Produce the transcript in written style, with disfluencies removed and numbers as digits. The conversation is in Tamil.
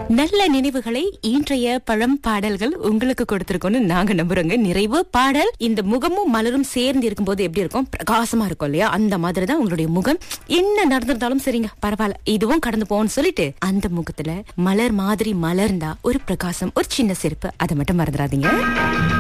நல்ல நினைவுகளை இன்றைய பழம் பாடல்கள் உங்களுக்கு கொடுத்திருக்கோம்னு நாங்க நம்புறோங்க. நிறைவு பாடல் இந்த முகமும் மலரும் சேர்ந்து இருக்கும்போது எப்படி இருக்கும், பிரகாசமா இருக்கும் இல்லையா? அந்த மாதிரிதான் உங்களுடைய முகம். என்ன நடந்திருந்தாலும் சரிங்க, பரவாயில்ல, இதுவும் கடந்து போன்னு சொல்லிட்டு அந்த முகத்துல மலர் மாதிரி மலர்ந்தா ஒரு பிரகாசம், ஒரு சின்ன சிரிப்பு, அதை மட்டும் மறந்துடாதீங்க.